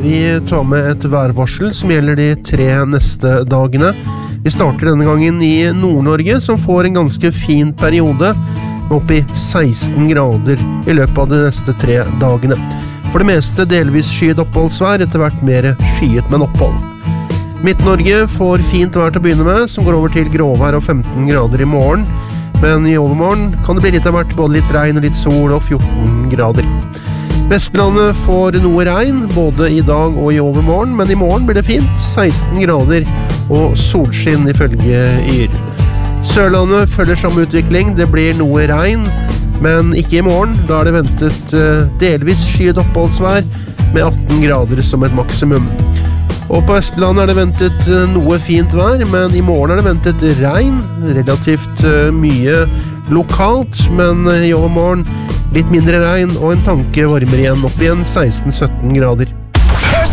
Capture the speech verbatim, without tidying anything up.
Vi tar med et værvarsel som gjelder de tre neste dagene. Vi starter denne gangen i Nord-Norge, som får en ganske fin periode, med opp i seksten grader i løpet av de neste tre dagene. For det meste delvis skyet oppholdsvær, etter hvert mer skyet, men opphold. Midt-Norge får fint vær til å begynne med, som går over til gråvær og femten grader i morgen. Men i overmorgen kan det bli litt av hvert, både litt regn og litt sol og fjorten grader. Vestlandet får noe regn, både i dag og i overmorgen, men i morgen blir det fint, seksten grader og solskinn ifølge Yr. Sørlandet følger samme utvikling, det blir noe regn, men ikke i morgen. Da er det ventet delvis skyet oppholdsvær med atten grader som et maksimum. Og på Østlandet er det ventet noe fint vær, men i morgen er det ventet regn, relativt mye lokalt, men i overmorgen litt mindre regn og en tanke varmere igjen, opp igjen seksten sytten grader.